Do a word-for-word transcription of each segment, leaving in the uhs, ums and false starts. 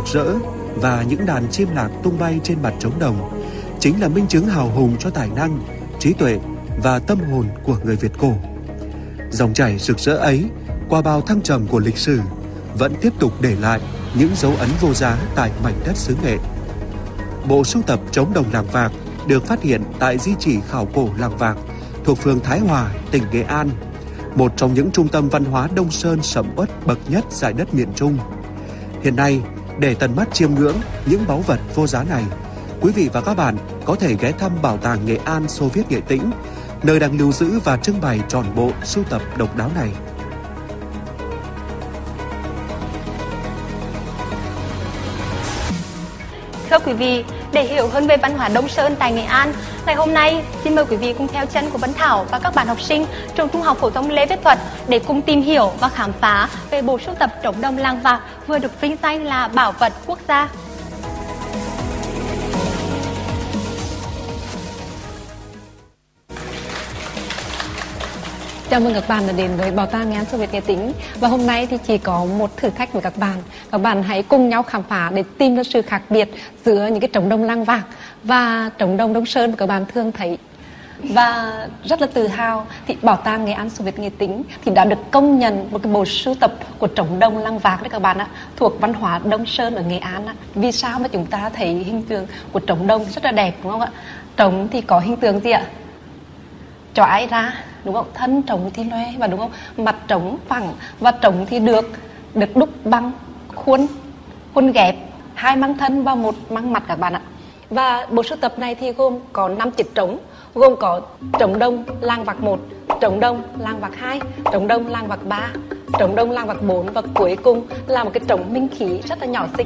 rỡ và những đàn chim lạc tung bay trên mặt trống đồng chính là minh chứng hào hùng cho tài năng, trí tuệ và tâm hồn của người Việt cổ. Dòng chảy rực rỡ ấy qua bao thăng trầm của lịch sử vẫn tiếp tục để lại những dấu ấn vô giá tại mảnh đất xứ Nghệ. Bộ sưu tập trống đồng Làng Vạc được phát hiện tại di chỉ khảo cổ Làng Vạc thuộc phường Thái Hòa, tỉnh Nghệ An, một trong những trung tâm văn hóa Đông Sơn sầm uất bậc nhất dải đất miền Trung. Hiện nay, để tận mắt chiêm ngưỡng những báu vật vô giá này, quý vị và các bạn có thể ghé thăm Bảo tàng Nghệ An Xô Viết Nghệ Tĩnh, nơi đang lưu giữ và trưng bày trọn bộ sưu tập độc đáo này. Thưa quý vị, để hiểu hơn về văn hóa Đông Sơn tại Nghệ An, ngày hôm nay xin mời quý vị cùng theo chân của Vân Thảo và các bạn học sinh trường Trung học phổ thông Lê Viết Thuật để cùng tìm hiểu và khám phá về bộ sưu tập trống đồng Làng Vạc vừa được vinh danh là bảo vật quốc gia. Chào mừng các bạn đã đến với Bảo tàng Nghệ An Xô Viết Nghệ Tĩnh. Và hôm nay thì chỉ có một thử thách với các bạn. Các bạn hãy cùng nhau khám phá để tìm ra sự khác biệt giữa những cái trống đồng Làng Vạc và trống đồng Đông Sơn mà các bạn thường thấy. Và rất là tự hào thì Bảo tàng Nghệ An Xô Viết Nghệ Tĩnh thì đã được công nhận một cái bộ sưu tập của trống đồng Làng Vạc đấy các bạn ạ, thuộc văn hóa Đông Sơn ở Nghệ An ạ. Vì sao mà chúng ta thấy hình tượng của trống đồng rất là đẹp đúng không ạ? Trống thì có hình tượng gì ạ? Chói ra đúng không? Thân trống thì loe và đúng không? Mặt trống phẳng và trống thì được được đúc bằng khuôn khuôn ghép, hai mang thân và một mang mặt các bạn ạ. Và bộ sưu tập này thì gồm có năm chiếc trống, gồm có trống đồng Làng Vạc một, trống đồng Làng Vạc hai, trống đồng Làng Vạc ba, trống đồng Làng Vạc bốn và cuối cùng là một cái trống minh khí rất là nhỏ xinh.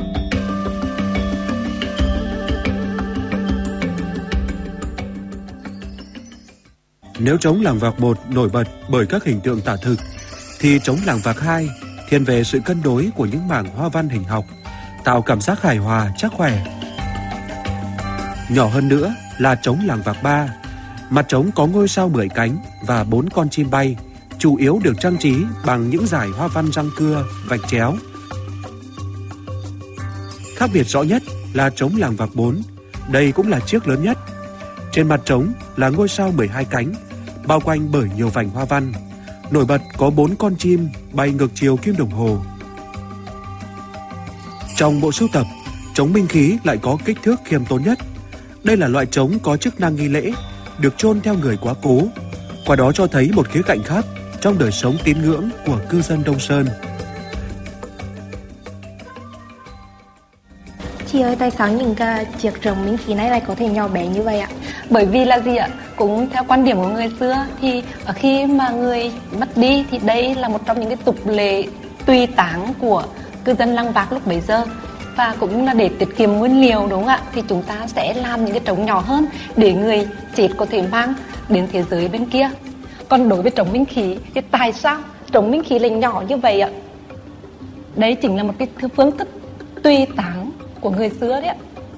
Nếu trống Làng Vạc một nổi bật bởi các hình tượng tả thực, thì trống Làng Vạc hai thiên về sự cân đối của những mảng hoa văn hình học, tạo cảm giác hài hòa, chắc khỏe. Nhỏ hơn nữa là trống Làng Vạc ba. Mặt trống có ngôi sao mười cánh và bốn con chim bay, chủ yếu được trang trí bằng những dải hoa văn răng cưa, vạch chéo. Khác biệt rõ nhất là trống Làng Vạc bốn. Đây cũng là chiếc lớn nhất. Trên mặt trống là ngôi sao mười hai cánh, bao quanh bởi nhiều vành hoa văn. Nổi bật có bốn con chim bay ngược chiều kim đồng hồ. Trong bộ sưu tập, trống minh khí lại có kích thước khiêm tốn nhất. Đây là loại trống có chức năng nghi lễ, được chôn theo người quá cố. Qua đó cho thấy một khía cạnh khác trong đời sống tín ngưỡng của cư dân Đông Sơn. Chị ơi, tại sao những cái chiếc trống minh khí này lại có thể nhỏ bé như vậy ạ? Bởi vì là gì ạ? Cũng theo quan điểm của người xưa thì khi mà người mất đi thì đây là một trong những cái tục lệ tùy táng của cư dân Làng Vạc lúc bấy giờ. Và cũng là để tiết kiệm nguyên liệu đúng không ạ? Thì chúng ta sẽ làm những cái trống nhỏ hơn để người chết có thể mang đến thế giới bên kia. Còn đối với trống minh khí thì tại sao trống minh khí lại nhỏ như vậy ạ? Đấy chính là một cái phương thức tùy táng của người xưa đấy ạ.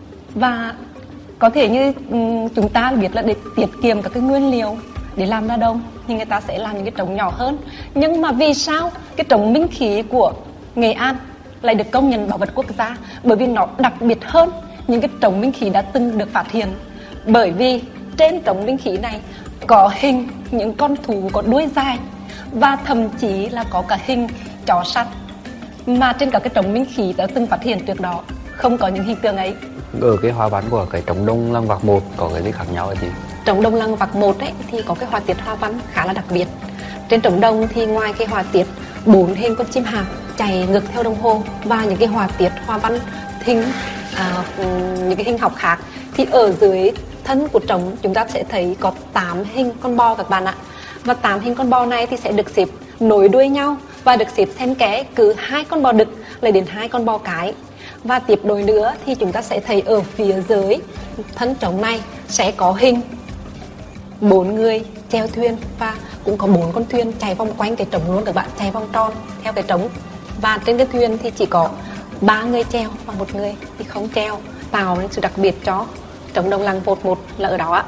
Và có thể như chúng ta biết là để tiết kiệm các cái nguyên liệu để làm ra đồng thì người ta sẽ làm những cái trống nhỏ hơn. Nhưng mà vì sao cái trống minh khí của Nghệ An lại được công nhận bảo vật quốc gia? Bởi vì nó đặc biệt hơn những cái trống minh khí đã từng được phát hiện. Bởi vì trên trống minh khí này có hình những con thú có đuôi dài và thậm chí là có cả hình chó săn, mà trên các cái trống minh khí đã từng phát hiện trước đó không có những hình tượng ấy. Ở cái hoa văn của cái trống đồng Làng Vạc một có cái gì khác nhau hả chị? Trống đồng Làng Vạc một ấy thì có cái họa tiết hoa văn khá là đặc biệt. Trên trống đồng thì ngoài cái họa tiết bốn hình con chim hạc chạy ngược theo đồng hồ và những cái họa tiết hoa văn hình à, những cái hình học khác, thì ở dưới thân của trống chúng ta sẽ thấy có tám hình con bò các bạn ạ. Và tám hình con bò này thì sẽ được xếp nối đuôi nhau và được xếp xen kẽ, cứ hai con bò đực lại đến hai con bò cái. Và tiếp đối nữa thì chúng ta sẽ thấy ở phía dưới thân trống này sẽ có hình bốn người chèo thuyền và cũng có bốn con thuyền chạy vòng quanh cái trống luôn các bạn, chạy vòng tròn theo cái trống. Và trên cái thuyền thì chỉ có ba người chèo và một người thì không chèo, tạo nên sự đặc biệt cho trống đồng Làng Vạc một là ở đó ạ.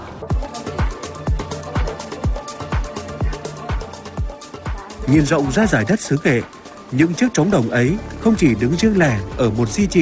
Nhìn rộng ra dải đất xứ Nghệ, những chiếc trống đồng ấy không chỉ đứng riêng lẻ ở một di chỉ